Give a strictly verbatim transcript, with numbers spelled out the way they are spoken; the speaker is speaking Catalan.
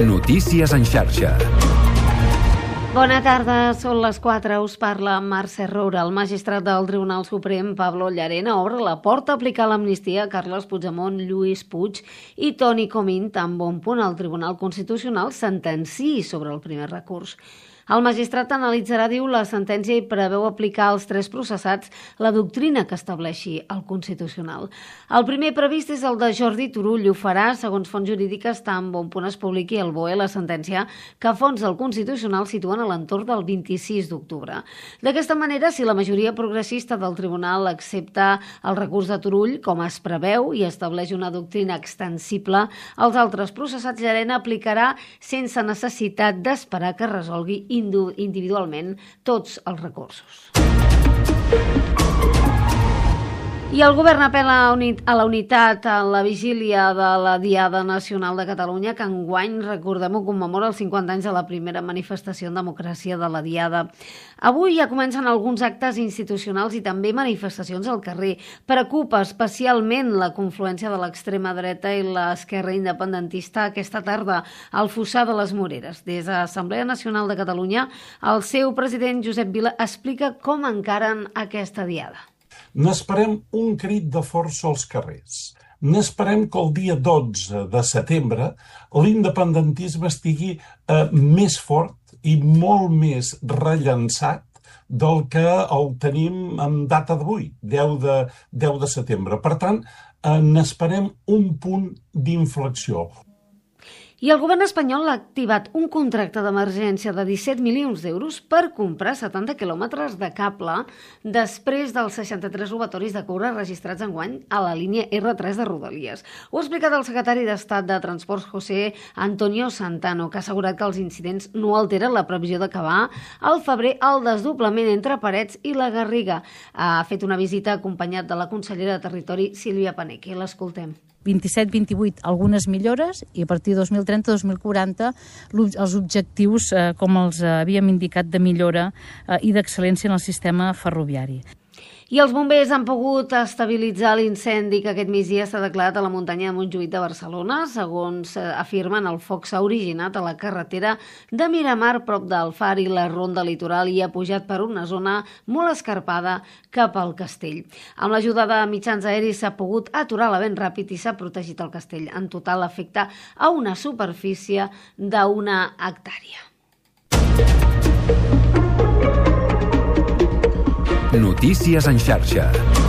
Notícies en xarxa. Bona tarda, són les quatre, us parla Mercè Roura. El magistrat del Tribunal Suprem, Pablo Llarena, obre la porta a aplicar l'amnistia a Carles Puigdemont, Lluís Puig i Toni Comín, tan bon punt el Tribunal Constitucional sentenciï sobre el primer recurs. El magistrat analitzarà, diu, la sentència i preveu aplicar als tres processats la doctrina que estableixi el Constitucional. El primer previst és el de Jordi Turull. Ho farà, segons fonts jurídiques, tan bon punt es publiqui el B O E la sentència que fons del Constitucional situen a l'entorn del vint-i-sis d'octubre. D'aquesta manera, si la majoria progressista del Tribunal accepta el recurs de Turull, com es preveu, i estableix una doctrina extensible, als altres processats Llarena aplicarà sense necessitat d'esperar que resolgui individualment tots els recursos. I el govern apel·la a la unitat a la vigília de la Diada Nacional de Catalunya, que enguany, recordem-ho, commemora els cinquanta anys de la primera manifestació en democràcia de la Diada. Avui ja comencen alguns actes institucionals i també manifestacions al carrer. Preocupa especialment la confluència de l'extrema dreta i l'esquerra independentista aquesta tarda al Fossar de les Moreres. Des de l'Assemblea Nacional de Catalunya, el seu president Josep Vila explica com encaren aquesta Diada. N'esperem un crit de força als carrers. N'esperem que el dia dotze de setembre l'independentisme estigui eh, més fort i molt més rellançat del que el tenim en data d'avui, deu de setembre. Per tant, eh, n'esperem un punt d'inflexió. I el govern espanyol ha activat un contracte d'emergència de disset milions d'euros per comprar setanta quilòmetres de cable després dels seixanta-tres robatoris de coure registrats enguany a la línia erre tres de Rodalies. Ho ha explicat el secretari d'Estat de Transports, José Antonio Santano, que ha assegurat que els incidents no alteren la previsió d'acabar al febrer el desdoblament entre Parets i la Garriga. Ha fet una visita acompanyat de la consellera de Territori, Sílvia Paneque. L'escoltem. vint-i-set vint-i-vuit algunes millores i a partir de dos mil trenta dos mil quaranta els objectius, eh, com els havíem indicat, de millora eh, i d'excel·lència en el sistema ferroviari. I els bombers han pogut estabilitzar l'incendi que aquest migdia s'ha declarat a la muntanya de Montjuïc de Barcelona. Segons afirmen, el foc s'ha originat a la carretera de Miramar, prop del Far i la Ronda Litoral, i ha pujat per una zona molt escarpada cap al castell. Amb l'ajuda de mitjans aeris s'ha pogut aturar l'avenç ràpid i s'ha protegit el castell. En total afecta a una superfície d'una hectàrea. Notícies en xarxa.